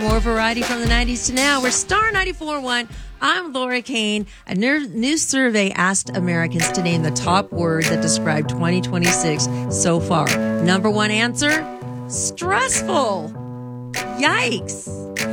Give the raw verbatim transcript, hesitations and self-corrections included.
more variety from the nineties to now. We're Star ninety-four point one. I'm Laura Kane. A new survey asked Americans to name the top word that described twenty twenty-six so far. Number one answer, stressful. Yikes.